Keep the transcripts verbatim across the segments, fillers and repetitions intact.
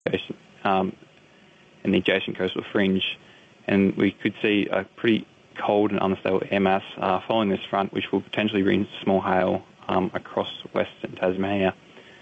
adjacent, um, and the adjacent coastal fringe, and we could see a pretty cold and unstable air mass uh, following this front, which will potentially bring small hail um, across western Tasmania.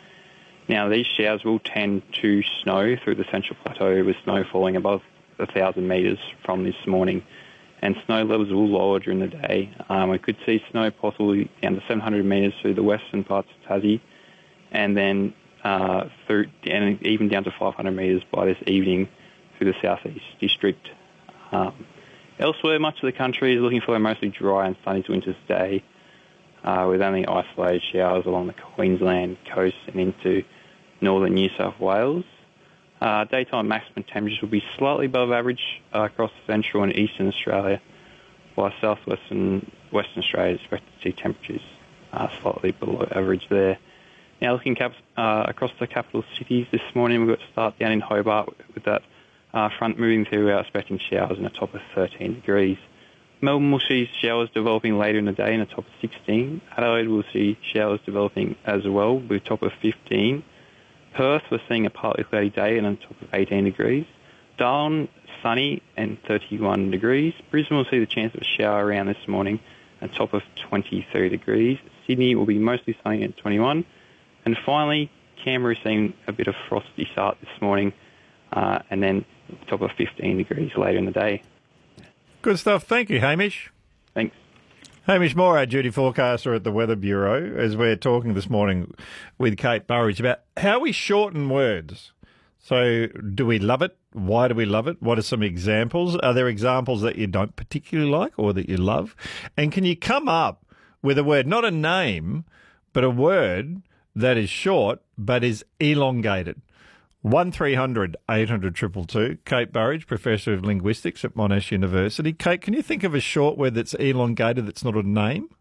Now, these showers will tend to snow through the central plateau, with snow falling above one thousand metres from this morning, and snow levels will lower during the day. Um, we could see snow possibly down to seven hundred metres through the western parts of Tassie, and then uh, through and even down to five hundred metres by this evening through the southeast district. Um, elsewhere, much of the country is looking for a mostly dry and sunny winter's day, uh, with only isolated showers along the Queensland coast and into northern New South Wales. Uh, daytime maximum temperatures will be slightly above average uh, across central and eastern Australia, while southwestern Western Australia is expected to see temperatures uh, slightly below average there. Now, looking cap- uh, across the capital cities this morning, we've got to start down in Hobart with that uh, front moving through. We are expecting showers in a top of thirteen degrees. Melbourne will see showers developing later in the day in a top of sixteen. Adelaide will see showers developing as well with a top of fifteen. Perth, we're seeing a partly cloudy day and a top of eighteen degrees. Darwin, sunny and thirty-one degrees. Brisbane will see the chance of a shower around this morning, a top of twenty-three degrees. Sydney will be mostly sunny at twenty-one. And finally, Canberra is seeing a bit of frosty start this morning, uh, and then top of fifteen degrees later in the day. Good stuff. Thank you, Hamish. Thanks. Hamish Moore, our duty forecaster at the Weather Bureau, as we're talking this morning with Kate Burridge about how we shorten words. So do we love it? Why do we love it? What are some examples? Are there examples that you don't particularly like or that you love? And can you come up with a word, not a name, but a word that is short but is elongated? one three hundred eight hundred two two two. Kate Burridge, Professor of Linguistics at Monash University. Kate, can you think of a short word that's elongated that's not a name?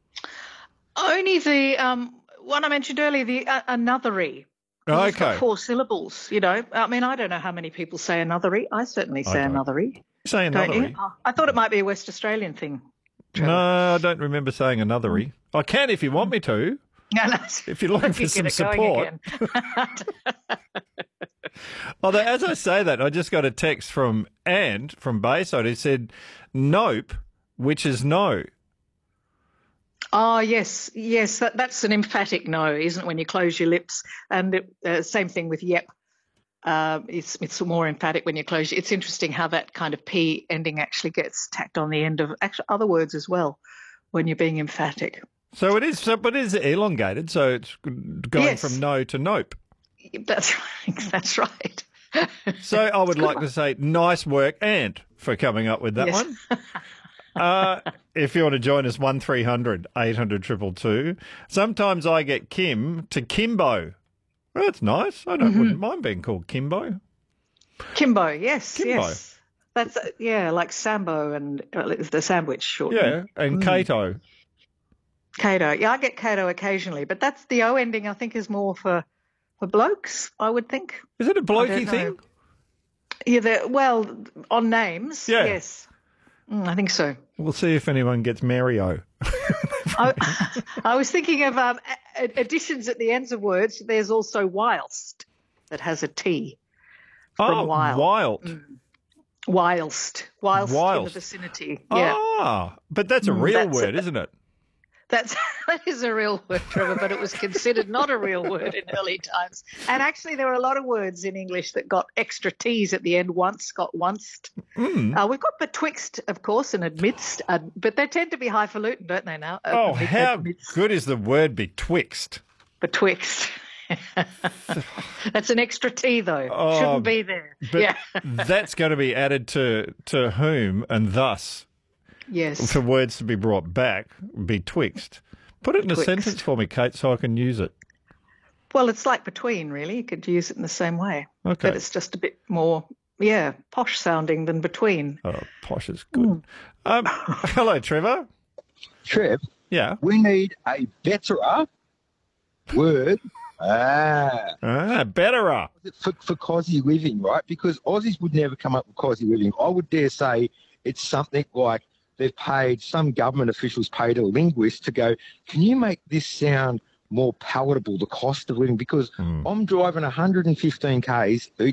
Only the um, one I mentioned earlier, the uh, anothery. Oh, It's got okay. four syllables, you know. I mean, I don't know how many people say anothery. I certainly say I don't. anothery. You say Don't you? anothery? Oh, I thought it might be a West Australian thing. Trevor. No, I don't remember saying anothery. I can if you want me to. No, no. If you're looking for You some get it going support. again. Although, as I say that, I just got a text from Ant from Bayside who said, nope, which is no. Oh, yes, yes. That, that's an emphatic no, isn't it, when you close your lips? And it, uh, same thing with yep. Um, it's it's more emphatic when you close. It's interesting how that kind of P ending actually gets tacked on the end of actually other words as well when you're being emphatic. So it is, so, but it is elongated, so it's going Yes. from no to nope. That's that's right. So I would like to say nice work, Ant, for coming up with that Yes. one. Uh, if you want to join us, one three hundred eight hundred two two two. Sometimes I get Kim to Kimbo. Well, that's nice. I don't, Mm-hmm. wouldn't mind being called Kimbo. Kimbo, yes, Kimbo. yes. That's uh, yeah, like Sambo and uh, it's the sandwich short. Yeah, and Cato. Cato. Yeah, I get Cato occasionally, but that's the O ending. I think is more for for blokes. I would think. Is it a I blokey don't know. thing? Yeah, the, well, on names, Yeah. yes. Mm, I think so. We'll see if anyone gets Mario. I, I was thinking of um, a- additions at the ends of words. There's also whilst that has a T from Oh, while. wild. Whilst. Whilst in Whilst. the vicinity. Yeah. Ah, but that's a Mm, real that's word, a- isn't it? That's that is a real word, Trevor, but it was considered not a real word in early times. And actually, there were a lot of words in English that got extra T's at the end. Once got onced. Mm. Uh, we've got betwixt, of course, and amidst, uh, but they tend to be highfalutin, don't they? Now. Uh, Oh, amid- how amidst, good is the word betwixt? betwixt. That's an extra T, though. Oh, Shouldn't be there. But Yeah. that's going to be added to, to whom and thus Yes. for words to be brought back, betwixt. Put it in a Betwixt. sentence for me, Kate, so I can use it. Well, it's like between, really. You could use it in the same way. Okay. But it's just a bit more, yeah, posh sounding than between. Oh, posh is good. Um, hello, Trevor. Trev, Yeah. we need a better word ah, Ah, betterer. for, for cosy living, right? Because Aussies would never come up with cosy living. I would dare say it's something like they've paid, some government officials paid a linguist to go, can you make this sound more palatable, the cost of living? Because I'm driving one hundred fifteen kays each